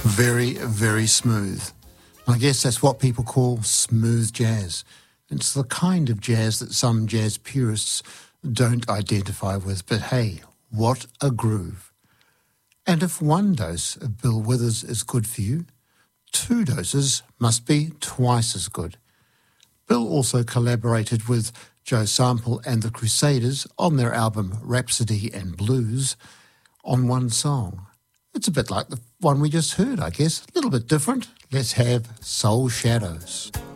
Very, very smooth. I guess that's what people call smooth jazz. It's the kind of jazz that some jazz purists don't identify with, but hey, what a groove. And if one dose of Bill Withers is good for you, 2 doses must be twice as good. Bill also collaborated with Joe Sample and the Crusaders on their album Rhapsody and Blues on one song. It's a bit like the one we just heard, I guess. A little bit different. Let's have Soul Shadows.